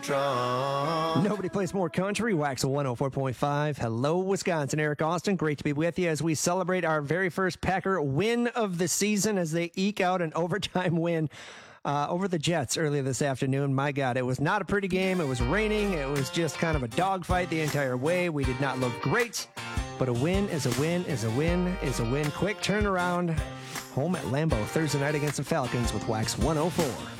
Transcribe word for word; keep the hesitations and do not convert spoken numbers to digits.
strong. Nobody plays more country. Wax one oh four point five. Hello, Wisconsin. Eric Austin, great to be with you as we celebrate our very first Packer win of the season as they eke out an overtime win uh, over the Jets earlier this afternoon. My God, it was not a pretty game. It was raining. It was just kind of a dogfight the entire way. We did not look great, but a win is a win is a win is a win. Quick turnaround home at Lambeau Thursday night against the Falcons with Wax one oh four.